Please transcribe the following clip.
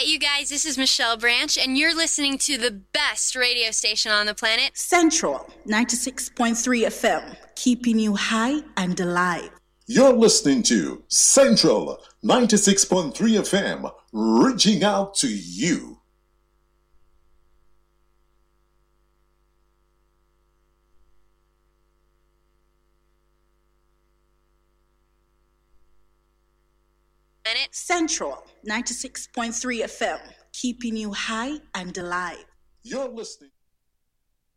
you guys? This is Michelle Branch, and you're listening to the best radio station on the planet, Central 96.3 FM, keeping you high and alive. You're listening to Central 96.3 FM, reaching out to you. Central 96.3 FM, keeping you high and alive. You're listening.